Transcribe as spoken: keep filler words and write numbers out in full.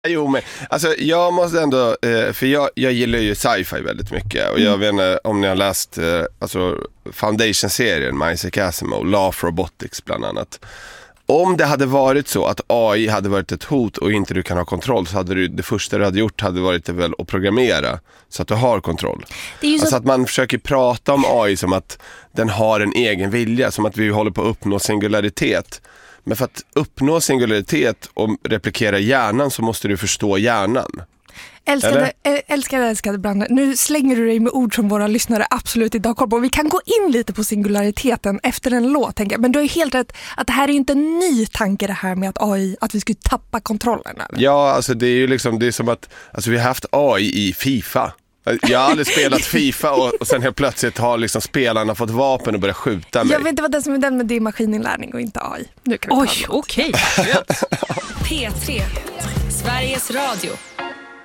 Jo, men alltså jag måste ändå, för jag, jag gillar ju sci-fi väldigt mycket. Och jag vet inte om ni har läst alltså Foundation-serien med Isaac Asimov, Law of Robotics bland annat. Om det hade varit så att A I hade varit ett hot och inte du kan ha kontroll, så hade du, det första du hade gjort hade varit det väl att programmera så att du har kontroll. Det är ju så... Alltså att man försöker prata om A I som att den har en egen vilja, som att vi håller på att uppnå singularitet. Men för att uppnå singularitet och replikera hjärnan så måste du förstå hjärnan. Älskade, älskade, älskade Brandon. Nu slänger du dig med ord som våra lyssnare absolut inte har koll på. Vi kan gå in lite på singulariteten efter en låt, tänker jag. Men du har ju helt rätt att det här är inte en ny tanke, det här med att A I, att vi skulle tappa kontrollen. Eller? Ja, alltså det är ju liksom, det är som att alltså vi har haft A I i FIFA. Jag har aldrig spelat FIFA och, och sen helt plötsligt har liksom spelarna fått vapen och börjat skjuta mig. Jag vet inte vad det som är den, med det är maskininlärning och inte A I. Nu kan vi Oj, okej. Okay. P tre, Sveriges Radio.